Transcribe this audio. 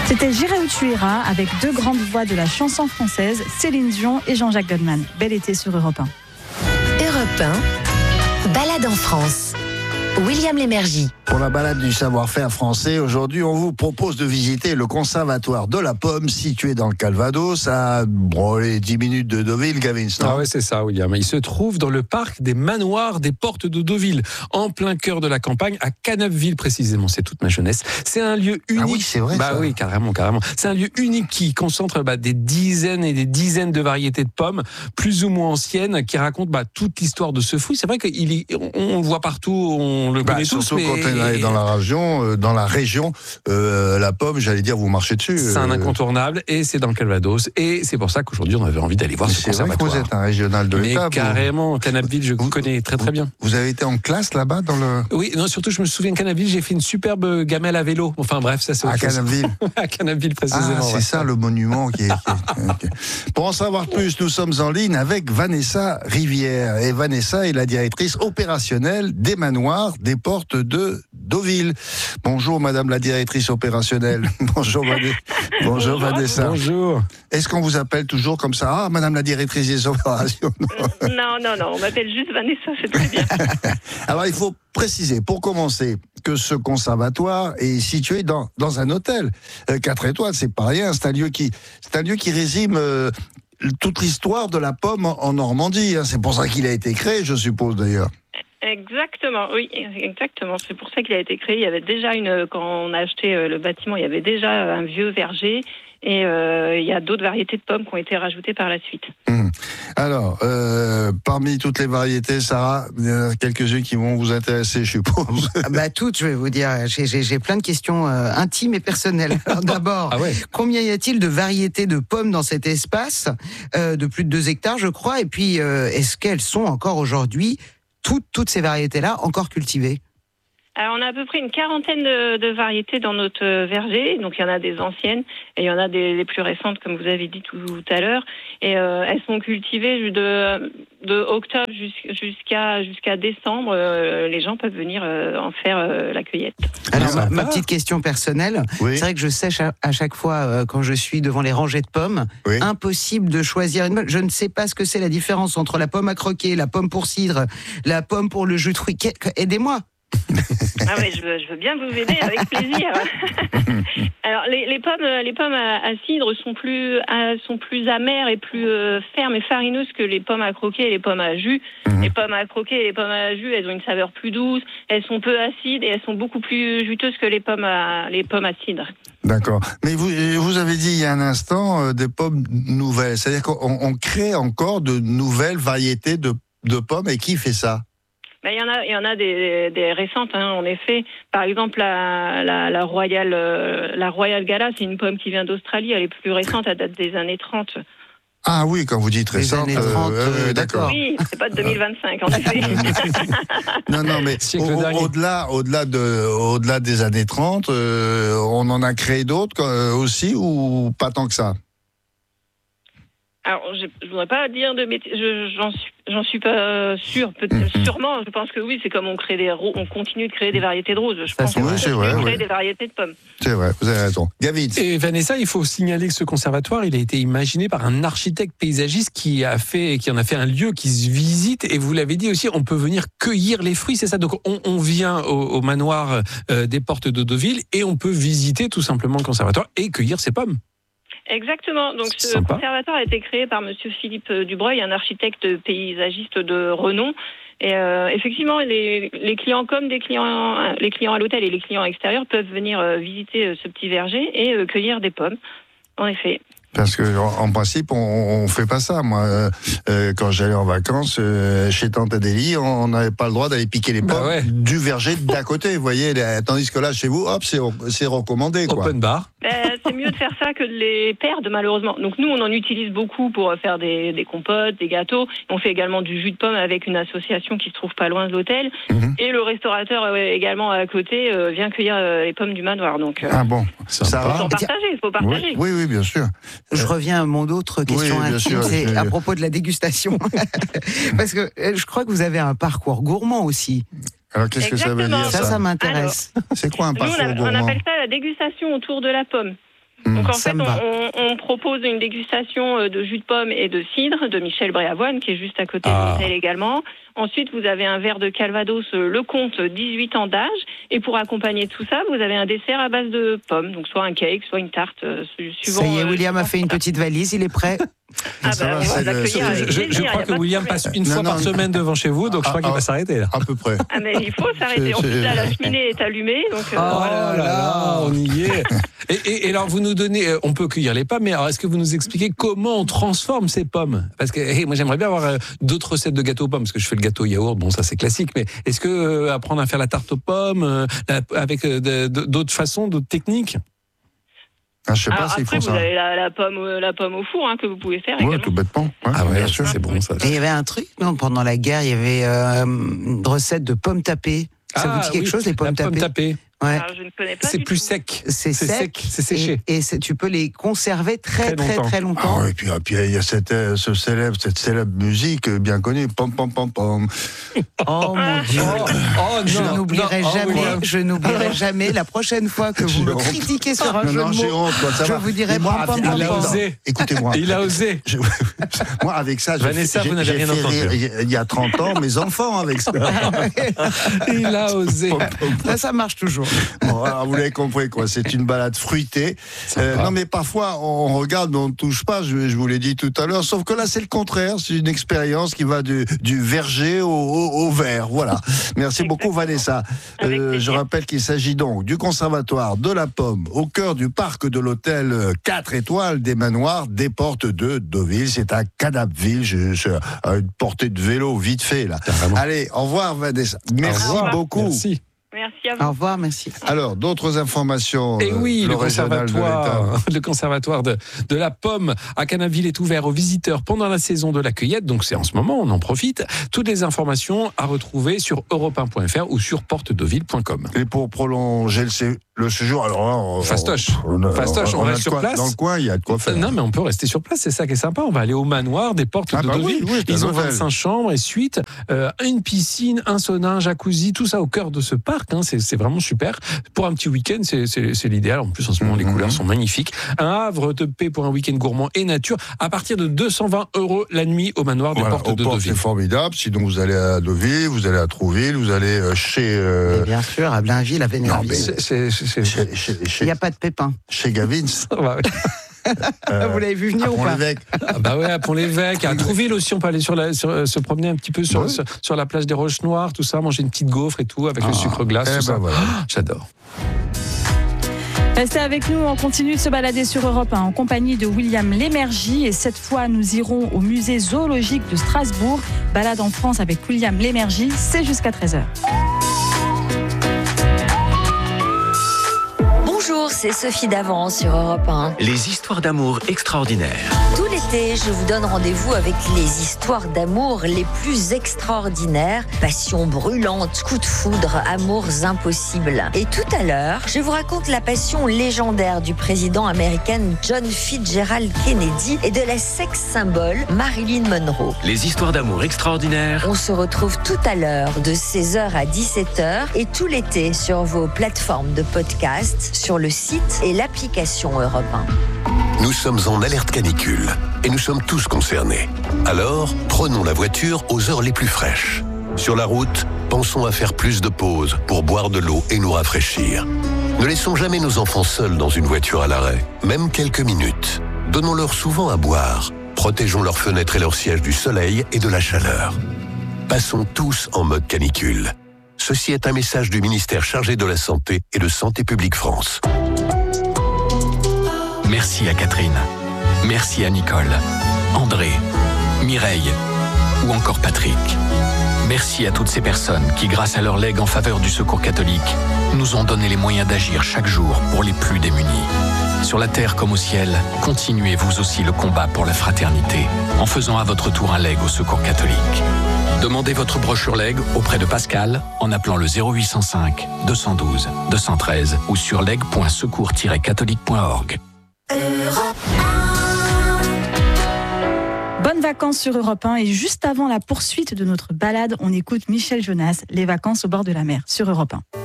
C'était J'irai où tu iras avec deux grandes voix de la chanson française, Céline Dion et Jean-Jacques Goldman. Bel été sur Europe 1. Europe 1, balade en France. William Lémergie. Pour la balade du savoir-faire français, aujourd'hui, on vous propose de visiter le conservatoire de la Pomme, situé dans le Calvados, à 10 minutes de Deauville, Gavin. Ah ouais, c'est ça, William. Il se trouve dans le parc des manoirs des Portes de Deauville, en plein cœur de la campagne, à Caneuville précisément. C'est toute ma jeunesse. C'est un lieu unique. Ah oui, c'est vrai. Bah ça. oui, carrément. C'est un lieu unique qui concentre des dizaines et des dizaines de variétés de pommes, plus ou moins anciennes, qui racontent toute l'histoire de ce fruit. C'est vrai qu'on le voit partout, on le connaît tous. Surtout quand on est dans la région, la pomme, j'allais dire, vous marchez dessus. C'est un incontournable et c'est dans le Calvados. Et c'est pour ça qu'aujourd'hui, on avait envie d'aller voir ce conservatoire. C'est vrai que vous êtes un régional de l'État. Mais carrément, Caneuville, je connais très très bien. Vous avez été en classe là-bas dans le... Oui, non, surtout, je me souviens de Caneuville, j'ai fait une superbe gamelle à vélo. Enfin bref, ça c'est autre chose. Caneuville. À Caneuville, précisément. Ah, c'est ça le monument qui est... Okay. Pour en savoir plus, nous sommes en ligne avec Vanessa Rivière. Et Vanessa est la directrice opérationnelle des manoirs des Portes de Deauville. Bonjour Madame la directrice opérationnelle. Bonjour Vanessa. Bonjour. Est-ce qu'on vous appelle toujours comme ça? Ah, Madame la directrice des opérations. Non, on m'appelle juste Vanessa, c'est très bien. Alors il faut préciser, pour commencer, que ce conservatoire est situé dans un hôtel. 4 étoiles, c'est pas rien. C'est un lieu qui résume toute l'histoire de la pomme en Normandie. C'est pour ça qu'il a été créé, je suppose d'ailleurs. Exactement, oui, exactement. C'est pour ça qu'il a été créé. Il y avait déjà quand on a acheté le bâtiment, il y avait déjà un vieux verger et il y a d'autres variétés de pommes qui ont été rajoutées par la suite. Alors, parmi toutes les variétés, Sarah, il y en a quelques-unes qui vont vous intéresser, je suppose. Toutes, je vais vous dire. J'ai plein de questions intimes et personnelles. Alors, d'abord, combien y a-t-il de variétés de pommes dans cet espace de plus de 2 hectares, je crois? Et puis, est-ce qu'elles sont encore aujourd'hui toutes ces variétés-là encore cultivées? Alors, on a à peu près une quarantaine de variétés dans notre verger. Donc, il y en a des anciennes et il y en a des plus récentes, comme vous avez dit tout à l'heure. Et elles sont cultivées de octobre jusqu'à décembre. Les gens peuvent venir en faire la cueillette. Alors, ma petite question personnelle, oui. C'est vrai que je sèche à chaque fois quand je suis devant les rangées de pommes. Oui. Impossible de choisir une pomme. Je ne sais pas ce que c'est la différence entre la pomme à croquer, la pomme pour cidre, la pomme pour le jus de fruits. Aidez-moi. Ah oui, je veux bien vous aider avec plaisir. Alors les pommes à cidre sont plus amères et plus fermes et farineuses que les pommes à croquer et les pommes à jus. Les pommes à croquer et les pommes à jus, elles ont une saveur plus douce, elles sont peu acides et elles sont beaucoup plus juteuses que les pommes à cidre. D'accord. Mais vous avez dit il y a un instant des pommes nouvelles, c'est-à-dire qu'on crée encore de nouvelles variétés de pommes, et qui fait ça? Il y en a des récentes, en effet. Par exemple, la Royal Gala, c'est une pomme qui vient d'Australie. Elle est plus récente, elle date des années 30. Ah oui, quand vous dites récente, les années 30, d'accord. Oui, c'est pas de 2025, en effet. Non, mais au-delà des années 30, on en a créé d'autres aussi, ou pas tant que ça? Alors, je voudrais pas dire de bêtises, j'en suis pas sûre, sûrement, je pense que oui, c'est comme on continue de créer des variétés de roses, je pense qu'on continue de créer des variétés de pommes. C'est vrai, vous avez raison. Gavin. Et Vanessa, il faut signaler que ce conservatoire, il a été imaginé par un architecte paysagiste qui en a fait un lieu qui se visite, et vous l'avez dit aussi, on peut venir cueillir les fruits, c'est ça? Donc on vient au manoir des Portes de Deauville et on peut visiter tout simplement le conservatoire et cueillir ses pommes. Exactement. Donc ce conservatoire a été créé par Monsieur Philippe Dubreuil, un architecte paysagiste de renom. Et effectivement, les clients comme les clients à l'hôtel et les clients extérieurs peuvent venir visiter ce petit verger et cueillir des pommes. En effet. Parce que en principe, on fait pas ça. Moi, quand j'allais en vacances chez Tante Adélie, on n'avait pas le droit d'aller piquer les pommes du verger d'à côté. Vous voyez, tandis que là, chez vous, hop, c'est recommandé, quoi. Open bar. C'est mieux de faire ça que de les perdre, malheureusement. Donc nous, on en utilise beaucoup pour faire des compotes, des gâteaux. On fait également du jus de pomme avec une association qui se trouve pas loin de l'hôtel. Et le restaurateur également à côté vient cueillir les pommes du manoir. Donc, ah bon, ça va. Il faut partager. Oui, bien sûr. Je reviens à mon autre question intime, c'est à propos de la dégustation. Parce que je crois que vous avez un parcours gourmand aussi. Alors qu'est-ce que ça veut dire, ça m'intéresse. C'est quoi un parcours gourmand? On appelle ça la dégustation autour de la pomme. Donc en ça fait, me va. on propose une dégustation de jus de pomme et de cidre de Michel Bréavoine, qui est juste à côté de l'hôtel également. Ensuite, vous avez un verre de Calvados Lecomte, 18 ans d'âge. Et pour accompagner tout ça, vous avez un dessert à base de pommes. Donc soit un cake, soit une tarte, suivant... Ça y est, William a fait une petite valise, il est prêt. Ah bah, on va vous accueillir avec plaisir, Je y a crois pas que de William problème. passe une fois par semaine devant chez vous, donc je crois qu'il va s'arrêter là. À peu près. Ah mais il faut s'arrêter. En plus, là, la cheminée est allumée. Donc, Oh là là, on y est. Et alors, vous nous donnez, on peut cueillir les pommes, mais alors, est-ce que vous nous expliquez comment on transforme ces pommes? Parce que moi, j'aimerais bien avoir d'autres recettes de gâteaux aux pommes, parce que je fais le gâteau au yaourt, bon, ça c'est classique, mais est-ce que apprendre à faire la tarte aux pommes avec d'autres façons, d'autres techniques? Je sais pas alors, s'ils après, font vous ça. avez la pomme au four que vous pouvez faire Ouais, également. tout bêtement. Ah ouais, bien sûr. c'est bon ça. Et il y avait un truc, non, pendant la guerre, il y avait une recette de pommes tapées. Ça vous dit quelque chose, les pommes tapées? Ouais. Alors, je ne connais pas C'est du plus tout. sec. C'est sec, c'est séché. et tu peux les conserver très Très longtemps. Ah, et puis il y a cette célèbre musique bien connue, pom pom pom pom. Oh mon Dieu. Je n'oublierai jamais la prochaine fois que vous J'ai me honte. critiquez sur un jeu de j'ai mots. honte, quoi, ça Je va. vous dirai Et moi, pom, pom, avec- pom, pom. non, écoutez-moi. Il a osé. Moi, avec ça, Vanessa, vous n'avez rien entendu. Il y a 30 ans, mes enfants avec ça. Il a osé. Là, ça marche toujours. Bon, alors, vous l'avez compris, quoi. C'est une balade fruitée. Non, mais parfois, on regarde, mais on ne touche pas. Je vous l'ai dit tout à l'heure. Sauf que là, c'est le contraire. C'est une expérience qui va du verger au vert. Voilà. Merci beaucoup, Vanessa. Avec Je plaisir. rappelle qu'il s'agit donc du conservatoire de la Pomme, au cœur du parc de l'hôtel 4 étoiles des Manoirs, des portes de Deauville. C'est à Cadapville. À une portée de vélo, vite fait, là. Carrément. Allez, au revoir, Vanessa. Merci revoir. beaucoup. Merci. Merci à vous. Au revoir, merci. Alors, d'autres informations. Et oui, le régional de conservatoire de la Pomme à Canaville est ouvert aux visiteurs pendant la saison de la cueillette. Donc c'est en ce moment, on en profite. Toutes les informations à retrouver sur europe1.fr ou sur portedeauville.com. Et pour prolonger le séjour, alors là, Fastoche, on a reste de sur quoi- place. Dans le coin, il y a de quoi faire. Non, mais on peut rester sur place, c'est ça qui est sympa. On va aller au manoir des portes Ah de bah Deauville. oui, c'est Ils un ont hôtel. 25 chambres et suites, une piscine, un sauna, un jacuzzi, tout ça au cœur de ce parc. C'est vraiment super. Pour un petit week-end, c'est l'idéal. En plus, en ce moment, les couleurs sont magnifiques. Un havre de paix pour un week-end gourmand et nature à partir de 220 € la nuit au manoir des Voilà, portes aux de portes, Deauville. c'est formidable. Sinon, vous allez à Deauville, vous allez à Trouville, vous allez chez. Et bien sûr, à Blainville, à Vénérabille. Il n'y a pas de pépins. Chez Gavins. Bah ouais. Vous l'avez vu venir ou pas? Pont-l'Évêque. Ah bah ouais, à Pont-l'Évêque, à Trouville aussi, on peut aller se promener un petit peu sur la plage des Roches Noires, tout ça, manger une petite gaufre et tout, avec le sucre glace, tout ça. Voilà. J'adore. Restez avec nous, on continue de se balader sur Europe 1 en compagnie de William Lémergie et cette fois nous irons au musée zoologique de Strasbourg. Balade en France avec William Lémergie, c'est jusqu'à 13h. Bonjour, c'est Sophie Davant sur Europe 1. Les histoires d'amour extraordinaires. Tout l'été, je vous donne rendez-vous avec les histoires d'amour les plus extraordinaires. Passion brûlante, coups de foudre, amours impossibles. Et tout à l'heure, je vous raconte la passion légendaire du président américain John Fitzgerald Kennedy et de la sex symbole Marilyn Monroe. Les histoires d'amour extraordinaires. On se retrouve tout à l'heure de 16h à 17h et tout l'été sur vos plateformes de podcast, sur le site et l'application Europe 1. Nous sommes en alerte canicule et nous sommes tous concernés. Alors, prenons la voiture aux heures les plus fraîches. Sur la route, pensons à faire plus de pauses pour boire de l'eau et nous rafraîchir. Ne laissons jamais nos enfants seuls dans une voiture à l'arrêt, même quelques minutes. Donnons-leur souvent à boire. Protégeons leurs fenêtres et leurs sièges du soleil et de la chaleur. Passons tous en mode canicule. Ceci est un message du ministère chargé de la Santé et de Santé publique France. Merci à Catherine. Merci à Nicole, André, Mireille ou encore Patrick. Merci à toutes ces personnes qui, grâce à leur legs en faveur du Secours catholique, nous ont donné les moyens d'agir chaque jour pour les plus démunis. Sur la terre comme au ciel, continuez vous aussi le combat pour la fraternité en faisant à votre tour un leg au Secours catholique. Demandez votre brochure leg auprès de Pascal en appelant le 0805 212 213 ou sur leg.secours-catholique.org. Bonnes vacances sur Europe 1 et juste avant la poursuite de notre balade, on écoute Michel Jonas, Les vacances au bord de la mer sur Europe 1.